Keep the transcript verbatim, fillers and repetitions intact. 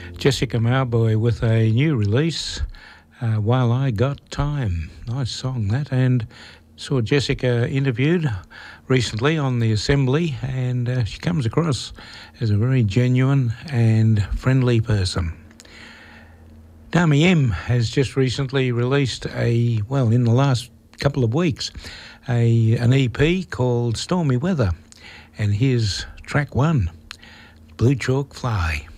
Jessica Mauboy with a new release, uh, While I Got Time. Nice song, that. And saw Jessica interviewed recently on the Assembly, and uh, she comes across as a very genuine and friendly person. Dami M has just recently released a, well, in the last couple of weeks, a an E P called Stormy Weather. And here's track one, Blue Chalk Fly.